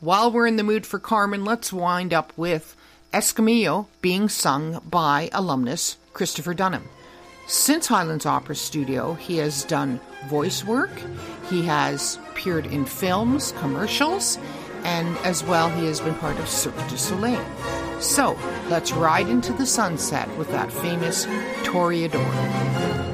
While we're in the mood for Carmen, let's wind up with Escamillo being sung by alumnus Christopher Dunham. Since Highlands Opera Studio, he has done voice work, he has appeared in films, commercials, and as well he has been part of Cirque du Soleil. So, let's ride into the sunset with that famous Toreador.